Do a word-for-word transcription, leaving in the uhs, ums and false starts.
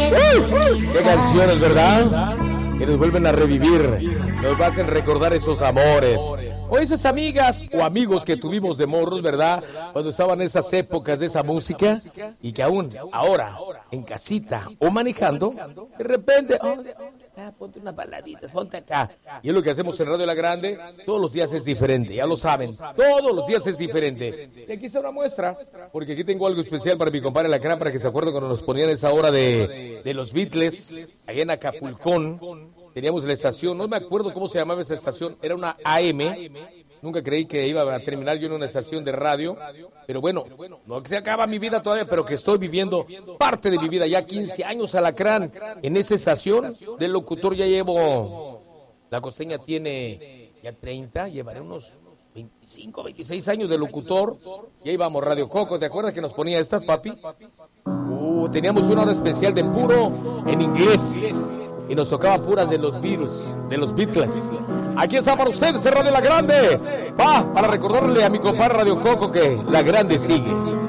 Qué canciones, ¿verdad? Que nos vuelven a revivir, nos hacen recordar esos amores, o esas amigas o amigos que tuvimos de morros, ¿verdad? Cuando estaban esas épocas de esa música, y que aún ahora, en casita o manejando, de repente, oh, ah, ponte unas baladitas, ponte acá. Y es lo que hacemos en Radio La Grande, todos los días es diferente, ya lo saben, todos los días es diferente. Y aquí está una muestra, porque aquí tengo algo especial para mi compadre Lacrán, para que se acuerde cuando nos ponían esa hora de, de los Beatles, allá en Acapulcón. Teníamos la estación, no me acuerdo cómo se llamaba esa estación, era una A M, nunca creí que iba a terminar yo en una estación de radio, pero bueno, no que se acaba mi vida todavía, pero que estoy viviendo parte de mi vida, ya quince años, Alacrán, en esta estación del locutor ya llevo, la costeña tiene ya treinta, llevaré unos veinticinco, veintiséis años de locutor, y ahí vamos, Radio Coco, ¿te acuerdas que nos ponía estas, papi? Uh, teníamos una hora especial de puro en inglés. Y nos tocaba puras de los Beatles, de los Beatles. Aquí está para ustedes, Radio La Grande. Va, para recordarle a mi compadre Radio Coco que La Grande sigue.